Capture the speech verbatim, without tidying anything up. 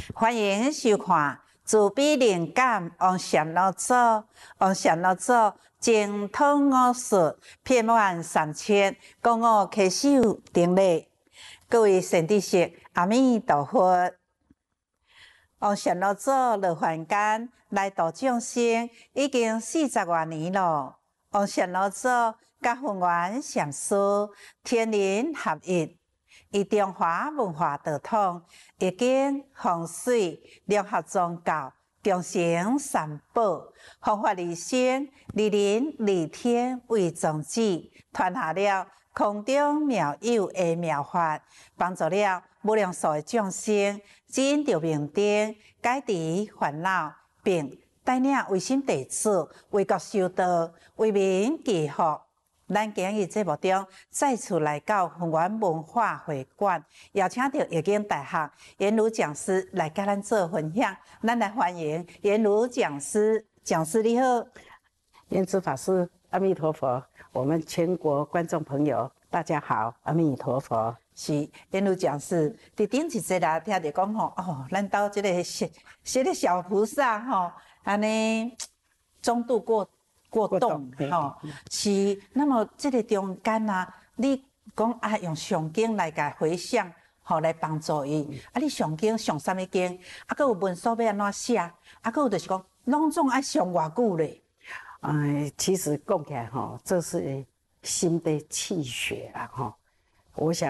欢迎收看自比灵感王禅老祖，王禅老祖精通武术，遍满三千，讲我揢手顶礼。各位善知识，阿弥陀佛。王禅老祖落凡间来度众生，已经四十多年了。王禅老祖甲弘源上师天人合一。以中华文化道统，易经、风水、联合宗教、众生三宝、弘法利生、利人利天为宗旨，传下了空中妙有的妙法，帮助了无量数的众生证得明灯，解除烦恼，并带领微心弟子为国修道，为民祈福。咱今日节目中再次来到弘源文化会馆，邀请到易经大学颜如讲师来跟咱做分享。咱来欢迎颜如讲师，讲师你好， 莲池法师，阿弥陀佛。我们全国观众朋友，大家好，阿弥陀佛。 是颜如讲师，伫顶一节啦，听着讲吼，哦，咱兜这个小这个小菩萨吼，安尼中度过。过动吼，是。那么这个中间啊，你讲啊用上经来甲回向，吼来帮助伊。啊，你上经上啥物经？啊，佮有文书要安怎写？啊，佮有就是讲，拢总爱上偌久咧。 哎，其实讲起来吼，这是心的气血啊，吼。我想